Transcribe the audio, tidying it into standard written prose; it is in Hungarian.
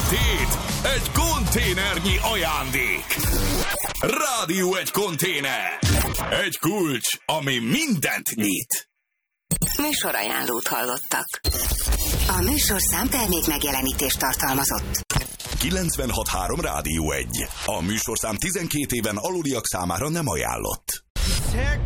Tét, egy konténernyi ajándék. Rádió egy konténer. Egy kulcs, ami mindent nyit. Műsorajánlót hallottak. A műsorszám termék megjelenítést tartalmazott. 96.3 Rádió 1. A műsorszám 12 éven aluliak számára nem ajánlott. Here